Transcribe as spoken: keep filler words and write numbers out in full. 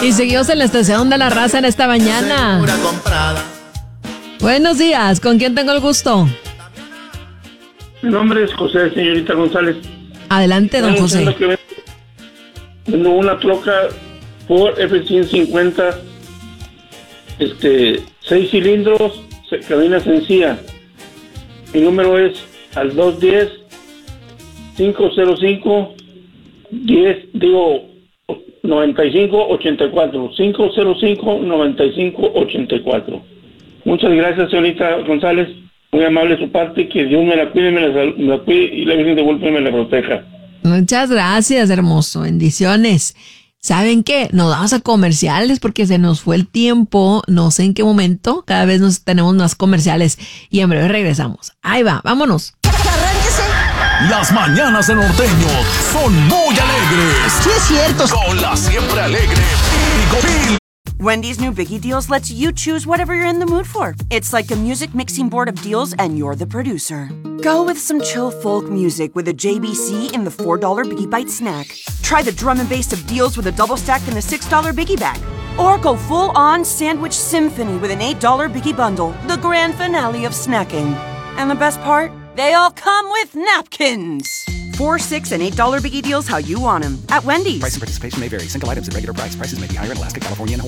Y seguimos en la estación de la raza en esta mañana. Buenos días, ¿con quién tengo el gusto? Mi nombre es José, señorita González. Adelante, don José. Tengo una troca Ford F ciento cincuenta, este, seis cilindros, cabina sencilla. Mi número es al dos uno cero, cinco cero cinco, diez, digo, noventa y cinco ochenta y cuatro, cinco cero cinco, noventa y cinco ochenta y cuatro. Muchas gracias, señorita González. Muy amable de su parte. Que Dios me la cuide, me la, me la cuide y la Virgen de Guadalupe me la proteja. Muchas gracias, hermoso. Bendiciones. ¿Saben qué? Nos vamos a comerciales porque se nos fue el tiempo. No sé en qué momento. Cada vez nos tenemos más comerciales y en breve regresamos. Ahí va, vámonos. Las mañanas de Norteño son muy alegres. Sí, es cierto. Con la siempre alegre Pico. Wendy's new Biggie Deals lets you choose whatever you're in the mood for. It's like a music mixing board of deals, and you're the producer. Go with some chill folk music with a J B C in the four dollar Biggie Bite snack. Try the drum and bass of deals with a double stack in the six dollar Biggie Bag. Or go full-on sandwich symphony with an eight dollar Biggie Bundle, the grand finale of snacking. And the best part? They all come with napkins. Four, six, and eight dollar Biggie Deals how you want them at Wendy's. Price and participation may vary. Single items at regular price. Prices may be higher in Alaska, California, and